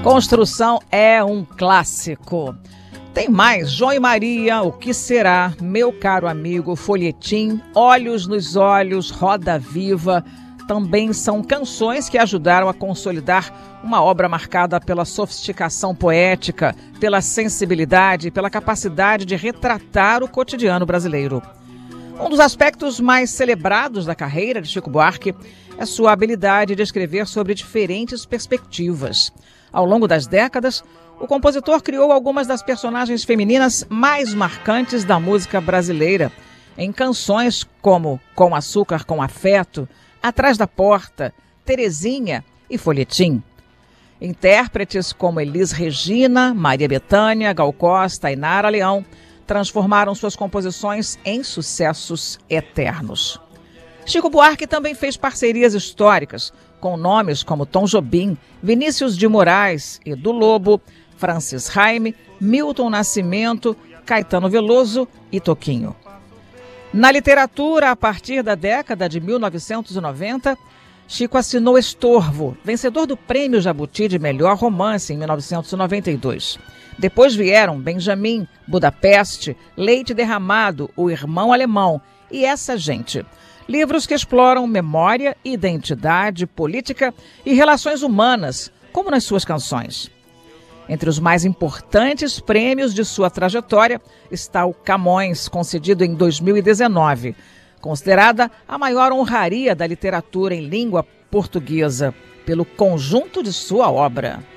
Construção é um clássico. Tem mais João e Maria, O Que Será, Meu Caro Amigo, Folhetim, Olhos nos Olhos, Roda Viva. Também são canções que ajudaram a consolidar uma obra marcada pela sofisticação poética, pela sensibilidade e pela capacidade de retratar o cotidiano brasileiro. Um dos aspectos mais celebrados da carreira de Chico Buarque é sua habilidade de escrever sobre diferentes perspectivas. Ao longo das décadas, o compositor criou algumas das personagens femininas mais marcantes da música brasileira, em canções como Com Açúcar com Afeto, Atrás da Porta, Terezinha e Folhetim. Intérpretes como Elis Regina, Maria Bethânia, Gal Costa e Nara Leão transformaram suas composições em sucessos eternos. Chico Buarque também fez parcerias históricas com nomes como Tom Jobim, Vinícius de Moraes, Edu Lobo, Francis Raime, Milton Nascimento, Caetano Veloso e Toquinho. Na literatura, a partir da década de 1990, Chico assinou Estorvo, vencedor do Prêmio Jabuti de Melhor Romance em 1992. Depois vieram Benjamin, Budapeste, Leite Derramado, O Irmão Alemão e Essa Gente. Livros que exploram memória, identidade, política e relações humanas, como nas suas canções. Entre os mais importantes prêmios de sua trajetória está o Camões, concedido em 2019, considerada a maior honraria da literatura em língua portuguesa, pelo conjunto de sua obra.